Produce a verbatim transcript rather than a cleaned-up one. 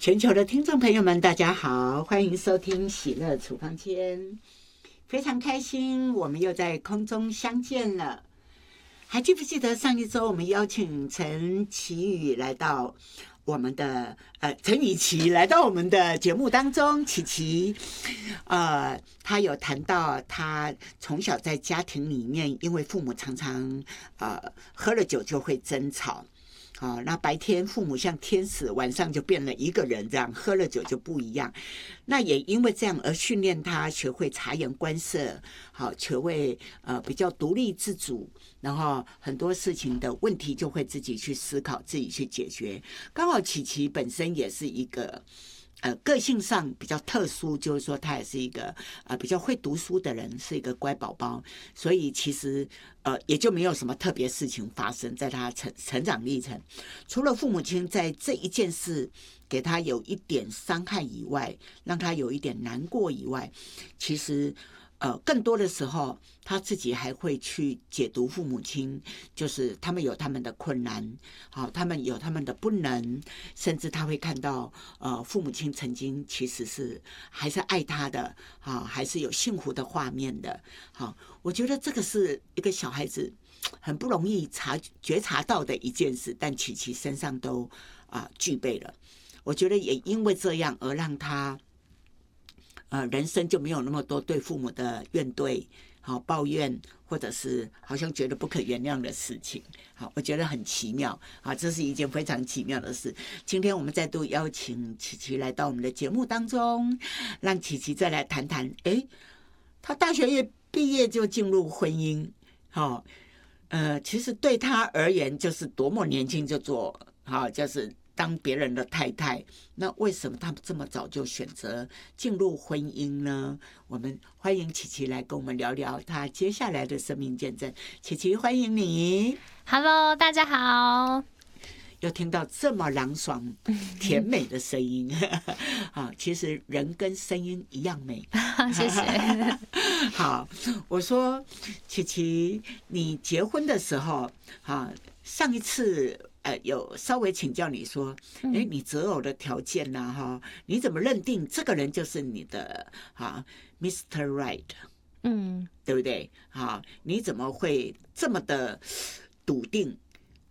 全球的听众朋友们，大家好，欢迎收听喜乐处方间，非常开心，我们又在空中相见了。还记不记得上一周我们邀请陈其宇来到我们的呃陈雨琪来到我们的节目当中，琪琪，呃，他有谈到他从小在家庭里面，因为父母常常呃喝了酒就会争吵。哦，那白天父母像天使，晚上就变了一个人，这样喝了酒就不一样。那也因为这样而训练他学会察言观色，好，学会呃比较独立自主，然后很多事情的问题就会自己去思考，自己去解决。刚好琪琪本身也是一个。呃，个性上比较特殊，就是说他也是一个呃比较会读书的人，是一个乖宝宝，所以其实呃也就没有什么特别事情发生在他成成长历程。除了父母亲在这一件事给他有一点伤害以外，让他有一点难过以外，其实。呃，更多的时候，他自己还会去解读父母亲，就是他们有他们的困难，好，他们有他们的不能，甚至他会看到，呃，父母亲曾经其实是还是爱他的，啊，还是有幸福的画面的，好，我觉得这个是一个小孩子很不容易察觉察到的一件事，但琪琪身上都啊、呃、具备了，我觉得也因为这样而让他。呃，人生就没有那么多对父母的怨怼、好抱怨，或者是好像觉得不可原谅的事情。好，我觉得很奇妙啊，这是一件非常奇妙的事。今天我们再度邀请琪琪来到我们的节目当中，让琪琪再来谈谈。哎，他大学业毕业就进入婚姻，好、哦，呃，其实对他而言，就是多么年轻就做，好、哦，就是。当别人的太太，那为什么他这么早就选择进入婚姻呢？我们欢迎琪琪来跟我们聊聊他接下来的生命见证。琪琪，欢迎你。 Hello， 大家好。 又听到这么朗爽、甜美的声音啊！其实人跟声音一样美。 谢谢。 好，我说琪琪，你结婚的时候啊，上一次。呃，有稍微请教你说，哎，你择偶的条件呐、啊，哈，你怎么认定这个人就是你的啊 ，Mister Right？ 嗯，对不对？啊，你怎么会这么的笃定